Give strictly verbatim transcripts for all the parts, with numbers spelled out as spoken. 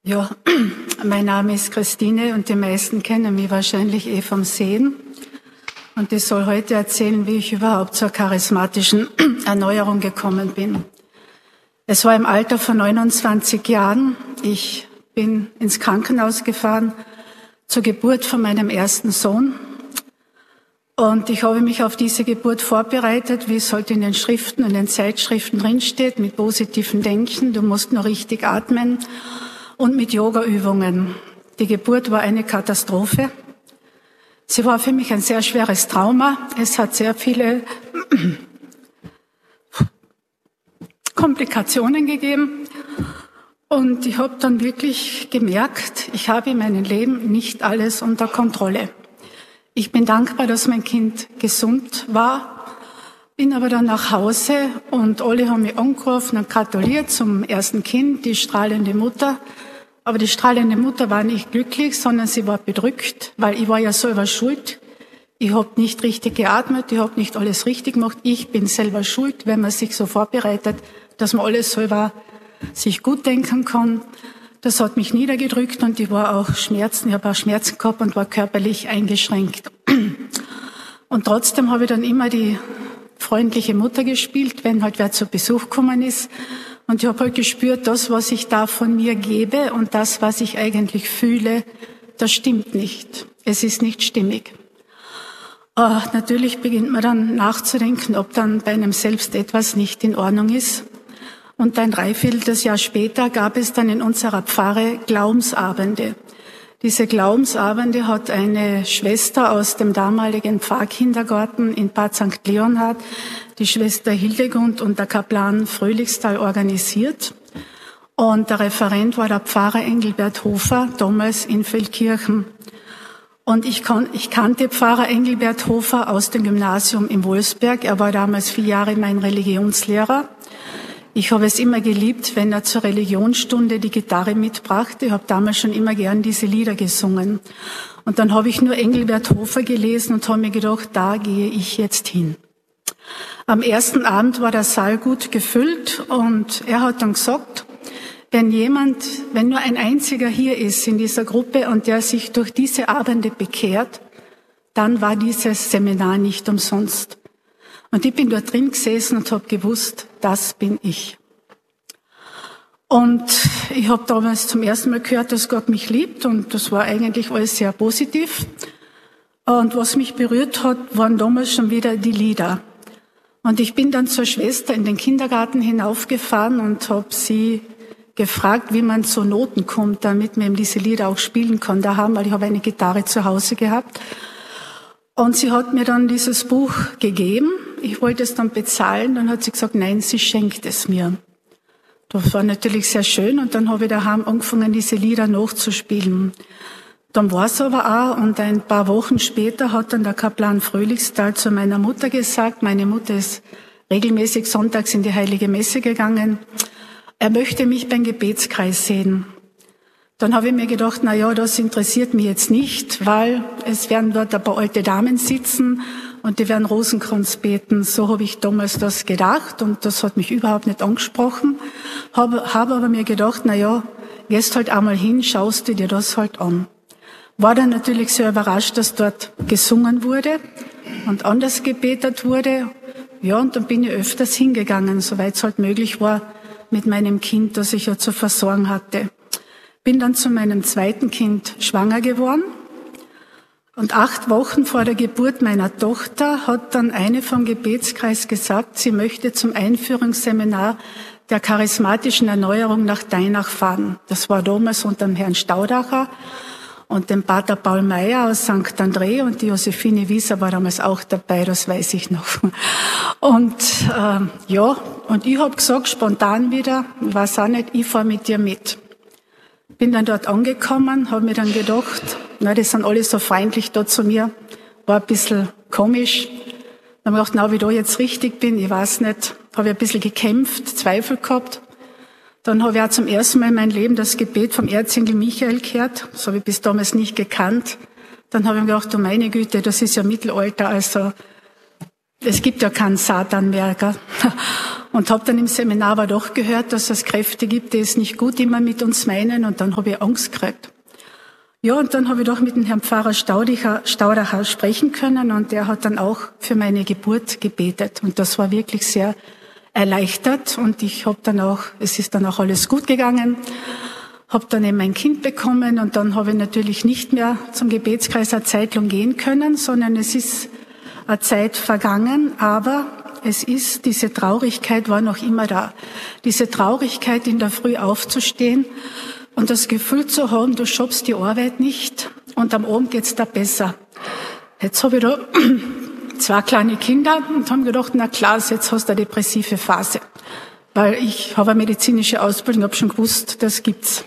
Ja, mein Name ist Christine und die meisten kennen mich wahrscheinlich eh vom Sehen. Und ich soll heute erzählen, wie ich überhaupt zur charismatischen Erneuerung gekommen bin. Es war im Alter von neunundzwanzig Jahren. Ich bin ins Krankenhaus gefahren zur Geburt von meinem ersten Sohn. Und ich habe mich auf diese Geburt vorbereitet, wie es heute in den Schriften und den Zeitschriften drinsteht, mit positivem Denken. Du musst nur richtig atmen und mit Yoga-Übungen. Die Geburt war eine Katastrophe. Sie war für mich ein sehr schweres Trauma. Es hat sehr viele Komplikationen gegeben. Und ich habe dann wirklich gemerkt, ich habe in meinem Leben nicht alles unter Kontrolle. Ich bin dankbar, dass mein Kind gesund war, bin aber dann nach Hause und alle haben mich angerufen und gratuliert zum ersten Kind, die strahlende Mutter. Aber die strahlende Mutter war nicht glücklich, sondern sie war bedrückt, weil ich war ja selber schuld. Ich habe nicht richtig geatmet, ich habe nicht alles richtig gemacht. Ich bin selber schuld, wenn man sich so vorbereitet, dass man alles selber sich gut denken kann. Das hat mich niedergedrückt und ich war auch Schmerzen, ich habe auch Schmerzen gehabt und war körperlich eingeschränkt. Und trotzdem habe ich dann immer die freundliche Mutter gespielt, wenn halt wer zu Besuch gekommen ist. Und ich habe halt gespürt, das, was ich da von mir gebe und das, was ich eigentlich fühle, das stimmt nicht. Es ist nicht stimmig. Äh, natürlich beginnt man dann nachzudenken, ob dann bei einem selbst etwas nicht in Ordnung ist. Und ein dreiviertel Jahr später gab es dann in unserer Pfarre Glaubensabende. Diese Glaubensabende hat eine Schwester aus dem damaligen Pfarrkindergarten in Bad Sankt Leonhard, die Schwester Hildegund und der Kaplan Fröhlichsthal organisiert. Und der Referent war der Pfarrer Engelbert Hofer, damals in Feldkirchen. Und ich, kan- ich kannte Pfarrer Engelbert Hofer aus dem Gymnasium in Wolfsberg. Er war damals vier Jahre mein Religionslehrer. Ich habe es immer geliebt, wenn er zur Religionsstunde die Gitarre mitbrachte. Ich habe damals schon immer gern diese Lieder gesungen. Und dann habe ich nur Engelbert Hofer gelesen und habe mir gedacht, da gehe ich jetzt hin. Am ersten Abend war der Saal gut gefüllt und er hat dann gesagt, wenn jemand, wenn nur ein einziger hier ist in dieser Gruppe und der sich durch diese Abende bekehrt, dann war dieses Seminar nicht umsonst. Und ich bin dort drin gesessen und habe gewusst, das bin ich. Und ich habe damals zum ersten Mal gehört, dass Gott mich liebt und das war eigentlich alles sehr positiv. Und was mich berührt hat, waren damals schon wieder die Lieder. Und ich bin dann zur Schwester in den Kindergarten hinaufgefahren und habe sie gefragt, wie man zu Noten kommt, damit man eben diese Lieder auch spielen kann daheim, weil ich habe eine Gitarre zu Hause gehabt. Und sie hat mir dann dieses Buch gegeben. Ich wollte es dann bezahlen. Dann hat sie gesagt, nein, sie schenkt es mir. Das war natürlich sehr schön. Und dann habe ich daheim angefangen, diese Lieder nachzuspielen. Dann war es aber auch. Und ein paar Wochen später hat dann der Kaplan Fröhlichsthal zu meiner Mutter gesagt, meine Mutter ist regelmäßig sonntags in die Heilige Messe gegangen. Er möchte mich beim Gebetskreis sehen. Dann habe ich mir gedacht, na ja, das interessiert mich jetzt nicht, weil es werden dort ein paar alte Damen sitzen und die werden Rosenkranz beten. So habe ich damals das gedacht und das hat mich überhaupt nicht angesprochen. Habe, habe aber mir gedacht, na ja, gehst halt einmal hin, schaust du dir das halt an. War dann natürlich sehr überrascht, dass dort gesungen wurde und anders gebetet wurde. Ja, und dann bin ich öfters hingegangen, soweit es halt möglich war, mit meinem Kind, das ich ja zu versorgen hatte. Bin dann zu meinem zweiten Kind schwanger geworden und acht Wochen vor der Geburt meiner Tochter hat dann eine vom Gebetskreis gesagt, sie möchte zum Einführungsseminar der charismatischen Erneuerung nach Deinach fahren. Das war damals unter dem Herrn Staudacher und dem Pater Paul Meyer aus Sankt André und die Josephine Wieser war damals auch dabei, das weiß ich noch. Und äh, ja, und ich habe gesagt, spontan wieder, ich weiß auch nicht, ich fahre mit dir mit. Bin dann dort angekommen, habe mir dann gedacht, na, die sind alle so freundlich da zu mir, war ein bisschen komisch. Dann habe ich gedacht, na, ob ich da jetzt richtig bin, ich weiß nicht, habe ich ein bisschen gekämpft, Zweifel gehabt. Dann habe ich auch zum ersten Mal in meinem Leben das Gebet vom Erzengel Michael gehört, das habe ich bis damals nicht gekannt. Dann habe ich mir gedacht, du meine Güte, das ist ja Mittelalter, also es gibt ja keinen Satan mehr, gell? Und habe dann im Seminar aber doch gehört, dass es Kräfte gibt, die es nicht gut immer mit uns meinen. Und dann habe ich Angst gekriegt. Ja, und dann habe ich doch mit dem Herrn Pfarrer Staudacher, Staudacher sprechen können. Und der hat dann auch für meine Geburt gebetet. Und das war wirklich sehr erleichtert. Und ich habe dann auch, es ist dann auch alles gut gegangen. Habe dann eben mein Kind bekommen. Und dann habe ich natürlich nicht mehr zum Gebetskreis eine Zeit lang gehen können, sondern es ist eine Zeit vergangen. Aber es ist, diese Traurigkeit war noch immer da. Diese Traurigkeit, in der Früh aufzustehen und das Gefühl zu haben, du schaffst die Arbeit nicht und am Abend geht's da besser. Jetzt habe ich da zwei kleine Kinder und habe gedacht, na klar, jetzt hast du eine depressive Phase. Weil ich habe eine medizinische Ausbildung, habe schon gewusst, das gibt's.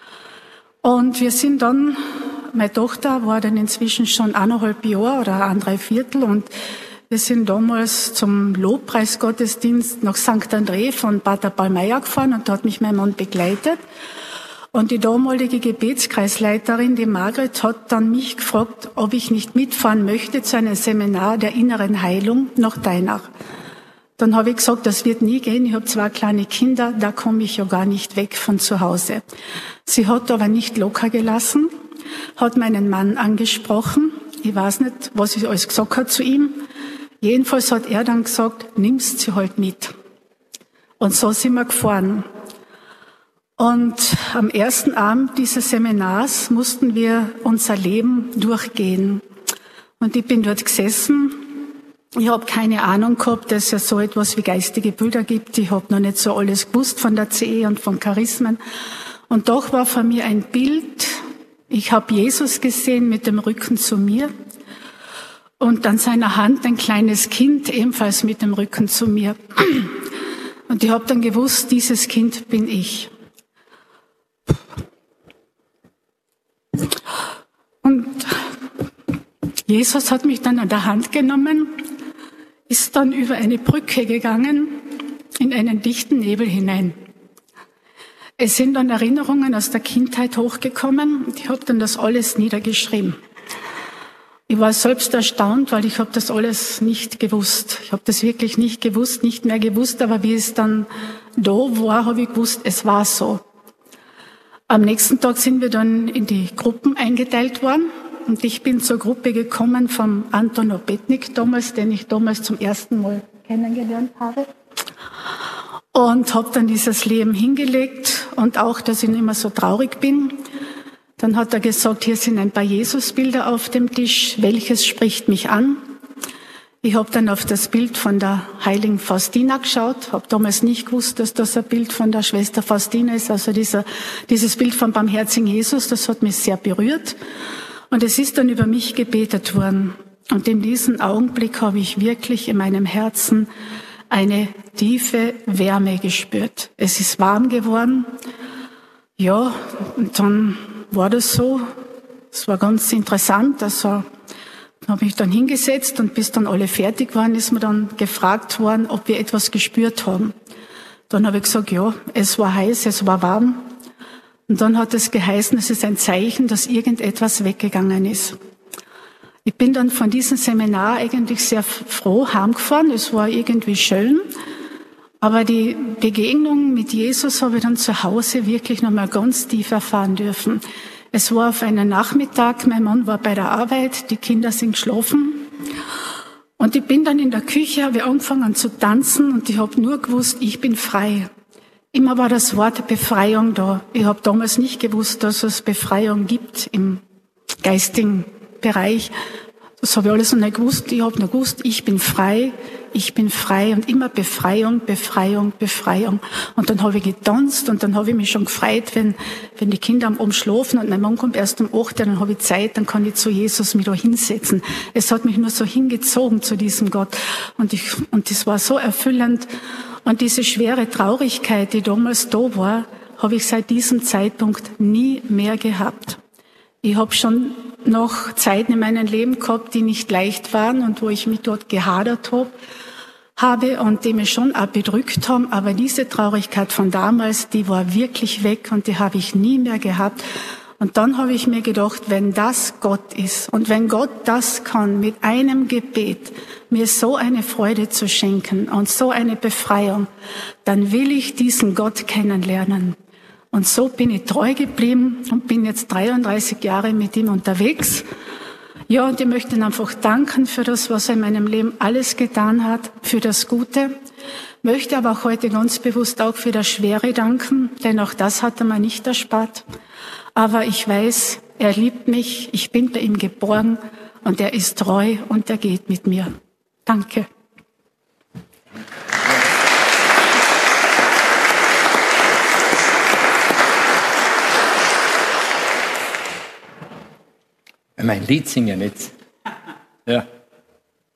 Und wir sind dann, meine Tochter war dann inzwischen schon eineinhalb Jahre oder ein Dreiviertel und wir sind damals zum Lobpreisgottesdienst nach Sankt André von Pater Ballmeier gefahren und da hat mich mein Mann begleitet. Und die damalige Gebetskreisleiterin, die Margret, hat dann mich gefragt, ob ich nicht mitfahren möchte zu einem Seminar der inneren Heilung nach Deinach. Dann habe ich gesagt, das wird nie gehen, ich habe zwei kleine Kinder, da komme ich ja gar nicht weg von zu Hause. Sie hat aber nicht locker gelassen, hat meinen Mann angesprochen, ich weiß nicht, was ich alles gesagt habe zu ihm. Jedenfalls hat er dann gesagt, nimmst sie halt mit. Und so sind wir gefahren. Und am ersten Abend dieses Seminars mussten wir unser Leben durchgehen. Und ich bin dort gesessen. Ich habe keine Ahnung gehabt, dass es ja so etwas wie geistige Bilder gibt. Ich habe noch nicht so alles gewusst von der C E und von Charismen. Und doch war vor mir ein Bild. Ich habe Jesus gesehen mit dem Rücken zu mir. Und an seiner Hand ein kleines Kind, ebenfalls mit dem Rücken zu mir. Und ich habe dann gewusst, dieses Kind bin ich. Und Jesus hat mich dann an der Hand genommen, ist dann über eine Brücke gegangen, in einen dichten Nebel hinein. Es sind dann Erinnerungen aus der Kindheit hochgekommen und ich habe dann das alles niedergeschrieben. Ich war selbst erstaunt, weil ich habe das alles nicht gewusst. Ich habe das wirklich nicht gewusst, nicht mehr gewusst, aber wie es dann da war, habe ich gewusst, es war so. Am nächsten Tag sind wir dann in die Gruppen eingeteilt worden und ich bin zur Gruppe gekommen vom Anton Opetnik damals, den ich damals zum ersten Mal kennengelernt habe. Und habe dann dieses Leben hingelegt und auch, dass ich nicht mehr so traurig bin. Dann hat er gesagt, hier sind ein paar Jesusbilder auf dem Tisch, welches spricht mich an? Ich habe dann auf das Bild von der heiligen Faustina geschaut, habe damals nicht gewusst, dass das ein Bild von der Schwester Faustina ist, also dieser, dieses Bild vom barmherzigen Jesus, das hat mich sehr berührt. Und es ist dann über mich gebetet worden. Und in diesem Augenblick habe ich wirklich in meinem Herzen eine tiefe Wärme gespürt. Es ist warm geworden. Ja, und dann war das so. Es war ganz interessant. Also habe ich dann hingesetzt und bis dann alle fertig waren, ist mir dann gefragt worden, ob wir etwas gespürt haben. Dann habe ich gesagt, ja, es war heiß, es war warm. Und dann hat es geheißen, es ist ein Zeichen, dass irgendetwas weggegangen ist. Ich bin dann von diesem Seminar eigentlich sehr froh heimgefahren. Es war irgendwie schön. Aber die Begegnung mit Jesus habe ich dann zu Hause wirklich nochmal ganz tief erfahren dürfen. Es war auf einen Nachmittag, mein Mann war bei der Arbeit, die Kinder sind geschlafen. Und ich bin dann in der Küche, habe angefangen zu tanzen und ich habe nur gewusst, ich bin frei. Immer war das Wort Befreiung da. Ich habe damals nicht gewusst, dass es Befreiung gibt im geistigen Bereich. Das habe ich alles noch nicht gewusst. Ich habe nur gewusst, ich bin frei, ich bin frei und immer Befreiung, Befreiung, Befreiung. Und dann habe ich getanzt und dann habe ich mich schon gefreut, wenn, wenn die Kinder am Abend schlafen und mein Mann kommt erst um acht Uhr, dann habe ich Zeit, dann kann ich zu Jesus mich da hinsetzen. Es hat mich nur so hingezogen zu diesem Gott. Und ich, und das war so erfüllend. Und diese schwere Traurigkeit, die damals da war, habe ich seit diesem Zeitpunkt nie mehr gehabt. Ich habe schon noch Zeiten in meinem Leben gehabt, die nicht leicht waren und wo ich mich dort gehadert habe, habe und die mich schon auch bedrückt haben. Aber diese Traurigkeit von damals, die war wirklich weg und die habe ich nie mehr gehabt. Und dann habe ich mir gedacht, wenn das Gott ist und wenn Gott das kann, mit einem Gebet mir so eine Freude zu schenken und so eine Befreiung, dann will ich diesen Gott kennenlernen. Und so bin ich treu geblieben und bin jetzt dreiunddreißig Jahre mit ihm unterwegs. Ja, und ich möchte ihm einfach danken für das, was er in meinem Leben alles getan hat, für das Gute. Möchte aber auch heute ganz bewusst auch für das Schwere danken, denn auch das hat er mir nicht erspart. Aber ich weiß, er liebt mich, ich bin bei ihm geborgen und er ist treu und er geht mit mir. Danke. Mein Lied singen jetzt. Ja.